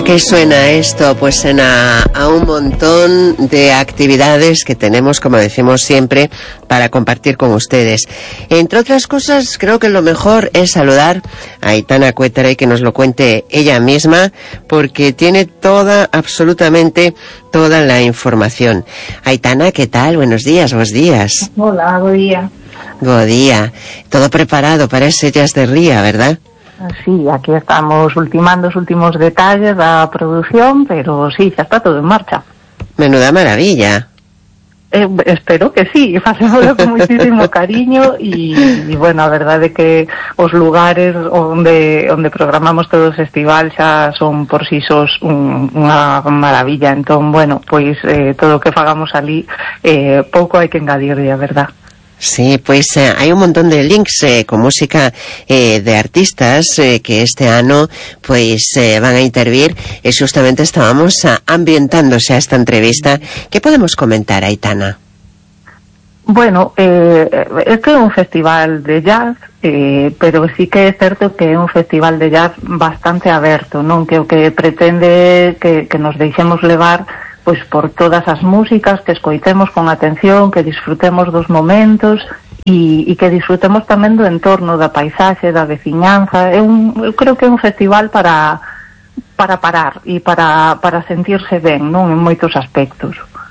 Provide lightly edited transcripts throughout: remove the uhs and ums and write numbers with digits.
qué suena esto? Pues suena a un montón de actividades que tenemos, como decimos siempre, para compartir con ustedes. Entre otras cosas, creo que lo mejor es saludar a Aitana Cuétara y que nos lo cuente ella misma, porque tiene absolutamente toda la información. Aitana, ¿qué tal? Buenos días, bos días. Hola, bo día. Bo día. Todo preparado para ese Jazz de Ría, ¿verdad? Sí, aquí estamos ultimando os últimos detalles da produción, pero sí, xa está todo en marcha. Menuda maravilla. Espero que sí, facémoslo con muchísimo cariño y bueno, a verdade é que os lugares onde programamos todo o festival xa son por si sós unha maravilla. Entón, bueno, pois todo o que fagamos ali pouco hai que engadirlle, a verdad. Sí, pues hay un montón de links con música de artistas que este ano pues van a intervir e justamente estábamos ambientándose a esta entrevista. ¿Qué podemos comentar, Aitana? Bueno, este é un festival de jazz, pero sí que é certo que é un festival de jazz bastante aberto, non? Que o que pretende que nos deixemos levar pois por todas as músicas, que escoitemos con atención, que disfrutemos dos momentos e que disfrutemos tamén do entorno, da paisaxe, da veciñanza. Eu creo que é un festival para parar e para sentirse ben, non, en moitos aspectos.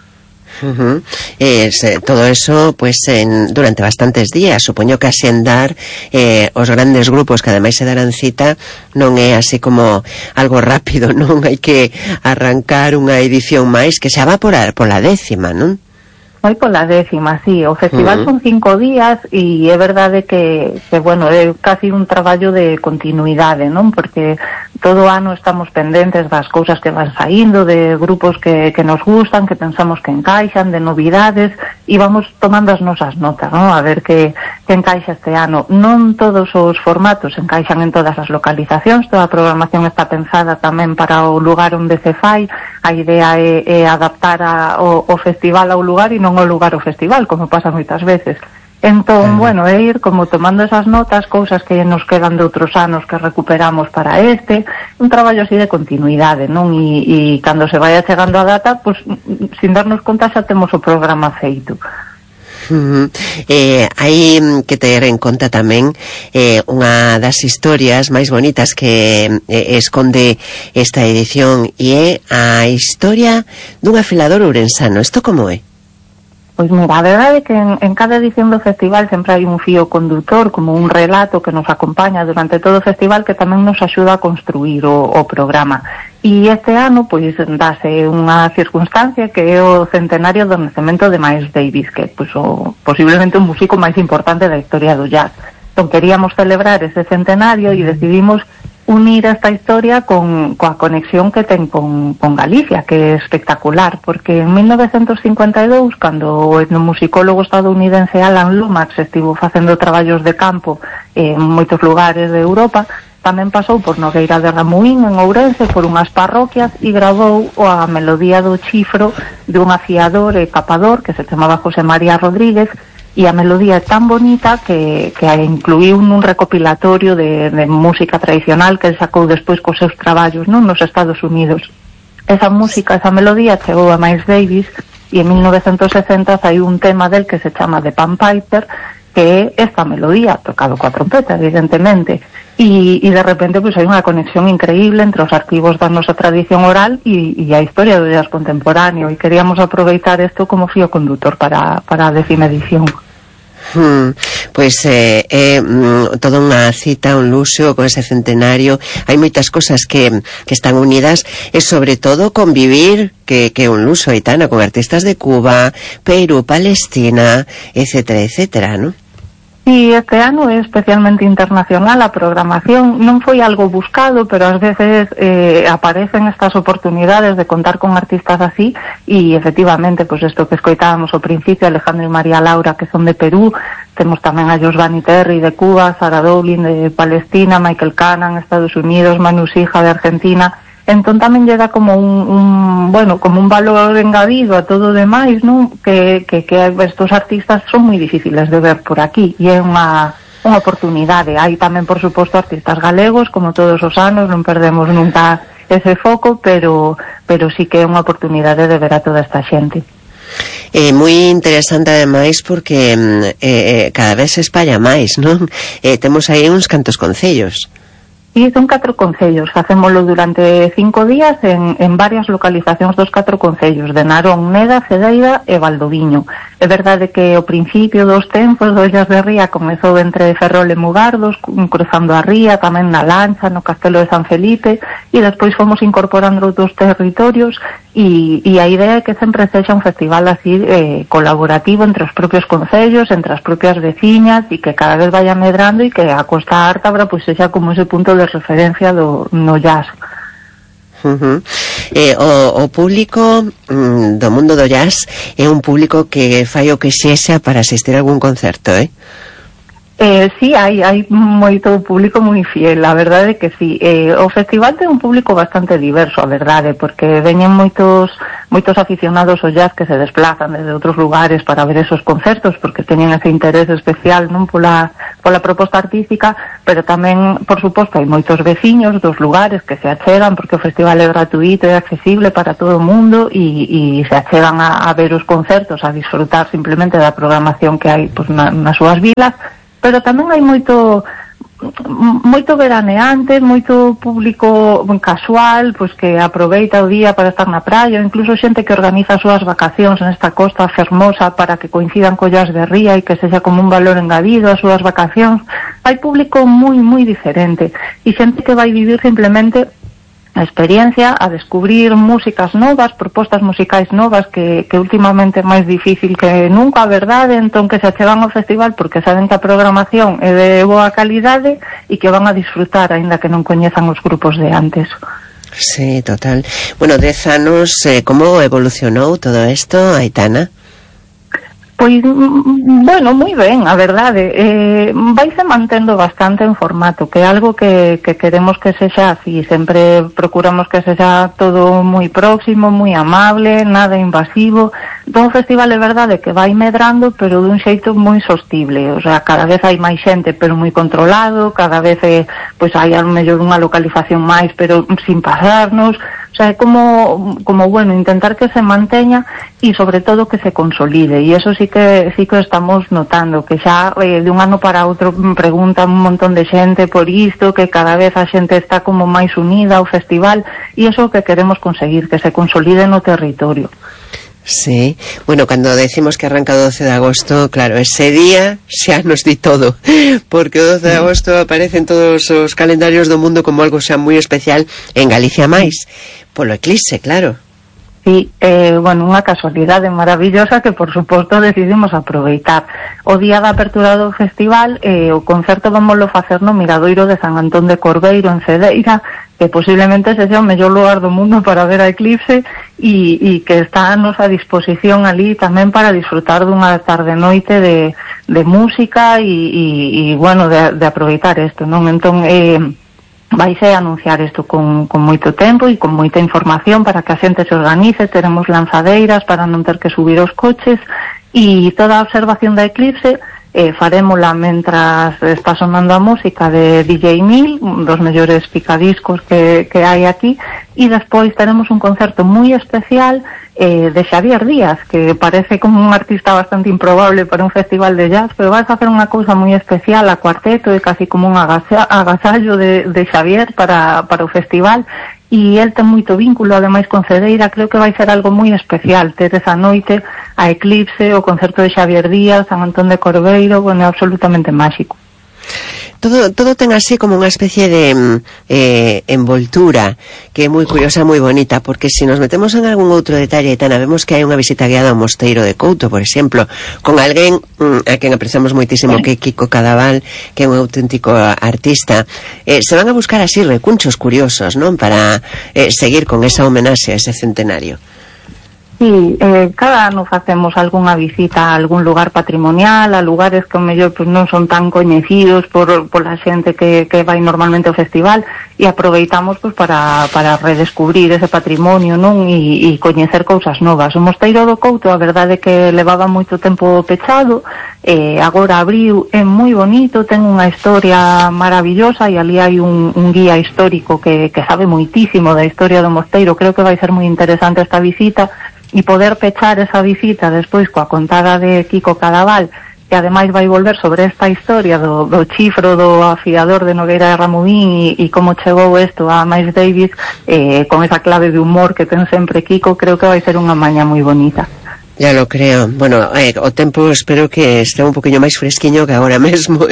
Todo eso pues durante bastantes días, supoño que asendar os grandes grupos que ademais se darán cita non é así como algo rápido, non? Hai que arrancar unha edición máis que se va pola 10ª, non? Vai pola 10ª, sí. O festival son 5 días e é verdade que bueno, é casi un traballo de continuidade, non? Porque todo o ano estamos pendentes das cousas que van saindo, de grupos que nos gustan, que pensamos que encaixan, de novidades, e vamos tomando as nosas notas, non? A ver que encaixa este ano. Non todos os formatos encaixan en todas as localizacións, toda a programación está pensada tamén para o lugar onde se fai. A idea é adaptar o festival ao lugar e non ao lugar o festival, como pasa moitas veces. Entón, bueno, é ir como tomando esas notas, cousas que nos quedan de outros anos que recuperamos para un traballo así de continuidade, non? E cando se vaya chegando a data, pues, sin darnos conta xa temos o programa feito. Hai que ter en conta tamén unha das historias máis bonitas que esconde esta edición e é a historia dun afilador ourensano. Isto como é? Pois mira, a verdade é que en cada edición do festival sempre hai un fío condutor, como un relato que nos acompaña durante todo o festival que tamén nos axuda a construir o programa. E este ano, pois, dáse unha circunstancia que é o centenario do nacemento de Miles Davis, que é pois, posiblemente o músico máis importante da historia do jazz. Entón, queríamos celebrar ese centenario e decidimos unir esta historia coa conexión que ten con Galicia, que é espectacular, porque en 1952, cando o etnomusicólogo estadounidense Alan Lomax estivo facendo traballos de campo en moitos lugares de Europa, tamén pasou por Nogueira de Ramuín, en Ourense, por unhas parroquias e gravou a melodía do chifro de un afiador e capador que se chamaba José María Rodríguez, e a melodía é tan bonita que a incluíu nun recopilatorio de música tradicional que sacou despois cos seus traballos, non, nos Estados Unidos. Esa música, esa melodía chegou a Miles Davis e en 1960 saiu un tema del que se chama The Pan Piper, que é esta melodía, tocado coa trompeta, evidentemente, e de repente pues, hai unha conexión increíble entre os arquivos da nosa tradición oral e a historia do jazz contemporáneo, e queríamos aproveitar isto como fío condutor para a 10ª edición. Pois é toda unha cita, un luxo con ese centenario. Hai moitas cosas que están unidas e sobre todo convivir, que é un luxo, Aitana, con artistas de Cuba, Perú, Palestina, etcétera, etcétera, non? Sí, este ano é especialmente internacional a programación. Non foi algo buscado, pero ás veces aparecen estas oportunidades de contar con artistas así e efectivamente, pois isto que escoitábamos ao principio, Alejandro e María Laura, que son de Perú, temos tamén a Josvani Terry de Cuba, Sarah Dowling de Palestina, Michael Cannon, Estados Unidos, Manu Sija de Argentina. Entón tamén lle dá como un valor engadido a todo o demais, non? Que estos artistas son moi difíciles de ver por aquí e é unha oportunidade. Hai tamén, por suposto, artistas galegos, como todos os anos, non perdemos nunca ese foco, pero sí que é unha oportunidade de ver a toda esta xente. Moi interesante ademais porque cada vez se espalla máis, non? Temos aí uns cantos concellos. Sí, son 4 concellos, facémolo durante 5 días en varias localizacións dos 4 concellos, de Narón, Neda, Cedeira e Valdoviño. É verdade que ao principio dos tempos do Ollas de Ría comezou entre Ferrol e Mugardos, cruzando a ría, tamén na Lancha, no Castelo de San Felipe, e despois fomos incorporando outros territorios, e a idea é que sempre sexa un festival así colaborativo entre os propios concellos, entre as propias veciñas, e que cada vez vaya medrando, e que a Costa Ártabra pues sexa como ese punto de referencia no jazz. O público do mundo do jazz é un público que fai o que sexa para asistir a algún concerto, Sí, hai moito público moi fiel, a verdade é que sí. O festival ten un público bastante diverso, a verdade, porque veñen moitos aficionados ao jazz que se desplazan desde outros lugares para ver esos concertos, porque teñen ese interés especial, non, pola proposta artística, pero tamén, por suposto, hai moitos veciños dos lugares que se achegan, porque o festival é gratuito e accesible para todo o mundo, e se achegan a ver os concertos, a disfrutar simplemente da programación que hai pues, nas súas vilas. Pero tamén hai moito veraneante, moito público casual, pois que aproveita o día para estar na praia, incluso xente que organiza as súas vacacións nesta costa fermosa para que coincidan co Ollas de Ría e que sexa como un valor engadido as súas vacacións. Hai público moi diferente e xente que vai vivir simplemente a experiencia, a descubrir músicas novas, propostas musicais novas que últimamente é máis difícil que nunca, a verdade, entón que se achegan ao festival porque saben que a programación é de boa calidade e que van a disfrutar aínda que non coñezan os grupos de antes. Sí, total. Bueno, 10 anos, como evolucionou todo isto, Aitana? Pois, bueno, moi ben, a verdade. Vaise mantendo bastante en formato, que é algo que queremos que sexa así. Sempre procuramos que sexa todo moi próximo, moi amable, nada invasivo. Todo o festival é verdade que vai medrando, pero dun xeito moi sostible. O sea, cada vez hai máis xente, pero moi controlado. Cada vez pois hai ao mellor unha localización máis, pero sin pasarnos. O sea, é como bueno, intentar que se manteña e sobre todo que se consolide, e eso sí que estamos notando, que xa de un ano para outro preguntan un montón de xente por isto, que cada vez a xente está como máis unida ao festival, e eso que queremos conseguir, que se consolide no territorio. Sí, bueno, cando decimos que arranca o 12 de agosto, claro, ese día xa nos di todo, porque o 12 de agosto aparece en todos os calendarios do mundo como algo xa moi especial, en Galicia máis, polo eclipse, claro. Sí, bueno, unha casualidade maravillosa que, por suposto, decidimos aproveitar. O día da apertura do festival, o concerto vamoslo facer no Miradoiro de San Antón de Corbeiro, en Cedeira, que posiblemente sexa o mellor lugar do mundo para ver a eclipse e que está a nosa disposición ali tamén para disfrutar dunha tarde-noite de música e bueno, de aproveitar isto, non? Entón, vaise a anunciar isto con moito tempo e con moita información para que a xente se organice. Teremos lanzadeiras para non ter que subir os coches e toda a observación da eclipse farémola mentras está sonando a música de DJ Mil, un dos mellores picadiscos que hai aquí, e despois teremos un concerto moi especial de Xavier Díaz, que parece como un artista bastante improbable para un festival de jazz, pero vai facer unha cousa moi especial a cuarteto, é casi como un agasallo de Xavier para o festival, e el ten moito vínculo ademais con Cedeira. Creo que vai ser algo moi especial ter esa noite a eclipse, o concerto de Xavier Díaz, San Antón de Corbeiro, bueno, é absolutamente máxico. Todo ten así como unha especie de envoltura que é moi curiosa, moi bonita, porque se nos metemos en algún outro detalle, Aitana, vemos que hai unha visita guiada ao Mosteiro de Couto, por exemplo, con alguén a quen apreciamos moitísimo, que é Kiko Cadaval, que é un auténtico artista. Se van a buscar así recunchos curiosos, non? Para seguir con esa homenaxe a ese centenario. Sí, cada ano facemos algunha visita a algún lugar patrimonial, a lugares que ao mellor pues, non son tan coñecidos por la xente que vai normalmente ao festival, e aproveitamos pues, para redescubrir ese patrimonio, non? E coñecer cousas novas. O Mosteiro do Couto, a verdade é que levaba moito tempo pechado, agora abriu, é moi bonito, ten unha historia maravillosa, e ali hai un guía histórico que sabe moitísimo da historia do Mosteiro. Creo que vai ser moi interesante esta visita, e poder pechar esa visita despois coa contada de Kiko Cadaval, que ademais vai volver sobre esta historia do chifro do afiador de Nogueira de Ramudín e como chegou isto a Miles Davis, con esa clave de humor que ten sempre Kiko. Creo que vai ser unha maña moi bonita. Ya lo creo. Bueno, o tempo espero que este un poquinho máis fresquiño que agora mesmo,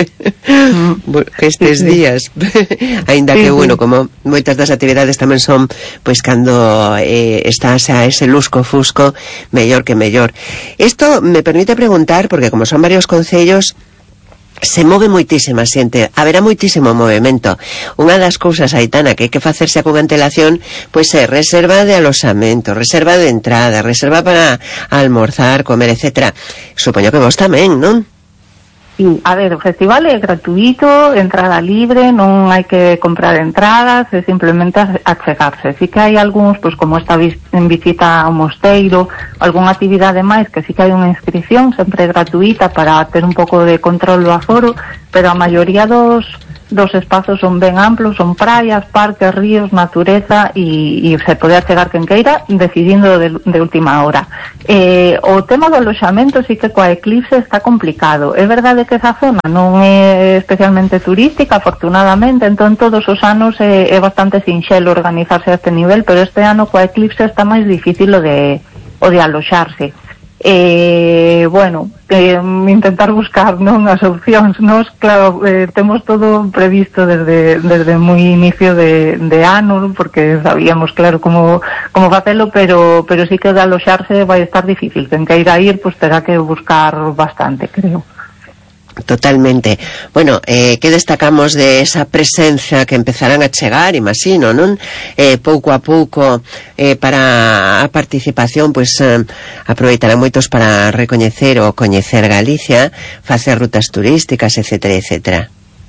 que estes días. Aínda que, bueno, como moitas das actividades tamén son, pois, cando estás a ese lusco fusco, mellor que mellor. Isto me permite preguntar, porque como son varios concellos, se move moitísima xente, haberá moitísimo movimento. Unha das cousas, Aitana, que hai que facerse con antelación, pois é reserva de aloxamento, reserva de entrada, reserva para almorzar, comer, etcétera. Supoño que vos tamén, non? Sí, a ver, o festival é gratuito, entrada libre, non hai que comprar entradas, é simplemente achegarse. Sí que hai algúns, pois como esta visita ao mosteiro, algunha actividade máis que sí que hai unha inscripción, sempre gratuita, para ter un pouco de control do aforo, pero a maioría dos espazos son ben amplos, son praias, parques, ríos, natureza, e se pode achegar quen queira, decidindo de última hora. O tema do aloxamento sí que coa eclipse está complicado. É verdade que esa zona non é especialmente turística, afortunadamente, entón todos os anos é bastante sinxelo organizarse a este nivel, pero este ano coa eclipse está máis difícil o de aloxarse. Bueno, intentar buscar, non, as opcións. Nos, claro, temos todo previsto desde moi inicio de ano, porque sabíamos, claro, como facelo, pero sí que de aloxarse vai estar difícil. Quen queira ir, pues terá que buscar bastante, creo. Totalmente. Bueno, que destacamos de esa presencia que empezarán a chegar, imagino, non? Pouco a pouco, para a participación, pois aproveitarán moitos para recoñecer ou coñecer Galicia, facer rutas turísticas, etcétera, etcétera.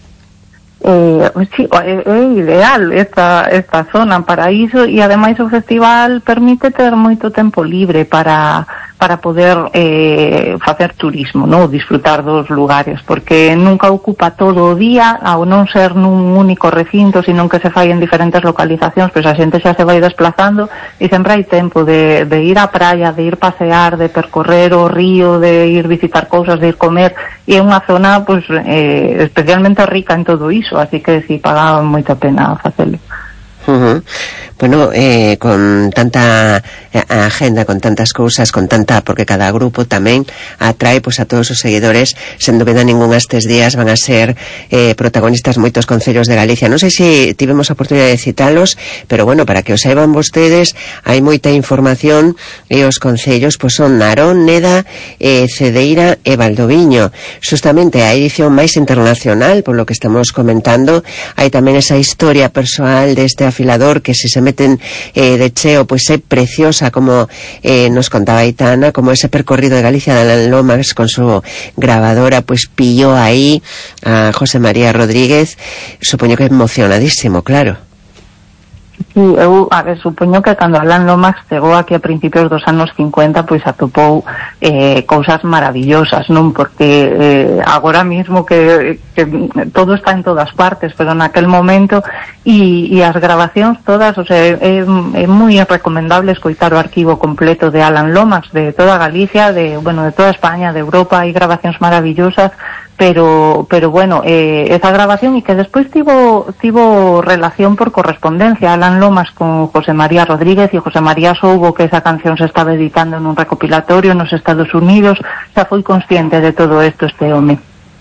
Sí, é ideal esta zona para iso, e ademais o festival permite ter moito tempo libre para poder facer turismo, non? Disfrutar dos lugares, porque nunca ocupa todo o día, ao non ser nun único recinto, sino que se fai en diferentes localizacións, pois a xente xa se vai desplazando e sempre hai tempo de ir á praia, de ir pasear, de percorrer o río, de ir visitar cousas, de ir comer, e é unha zona pois especialmente rica en todo iso, así que si paga moita pena facelo. Bueno, con tanta agenda, con tantas cousas, con tanta, porque cada grupo tamén atrae pois a todos os seguidores, sen dúbida ninguna estes días van a ser protagonistas moitos concellos de Galicia. Non sei se tivemos a oportunidade de citalos, pero bueno, para que o saiban vostedes, hai moita información, e os concellos pois son Narón, Neda, Cedeira e Valdoviño. Justamente a edición máis internacional, por lo que estamos comentando, hai tamén esa historia persoal deste afilador que se meten de cheo, pois é preciosa, como nos contaba Aitana, como ese percorrido de Galicia de Alan Lomas con su grabadora, pois pilló aí a José María Rodríguez, supoño que emocionadísimo, claro. Sí, eu, a ver, supoño que cando Alan Lomax chegou aquí a principios dos anos 50, pois atopou cousas maravillosas, non? Porque agora mismo que todo está en todas partes, pero naquel momento e as grabacións todas, o sea, é moi recomendable escoitar o arquivo completo de Alan Lomax, de toda Galicia, de toda España, de Europa. Hai grabacións maravillosas, pero bueno, esa grabación, e que despois tivo relación por correspondencia Alan Lomas con José María Rodríguez, e José María soubo que esa canción se estaba editando nun recopilatorio nos Estados Unidos, xa foi consciente de todo isto este home.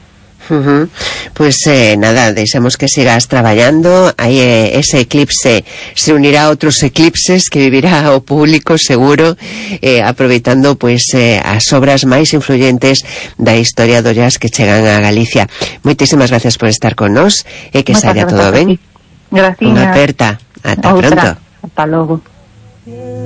Pues nada, deixemos que sigas traballando. Aí ese eclipse se unirá a outros eclipses que vivirá o público seguro, aproveitando pois as obras máis influyentes da historia do jazz que chegan a Galicia. Moitísimas gracias por estar con nós, e que saia todo ben. Gracias. Unha aperta. Ata pronto. Hasta logo.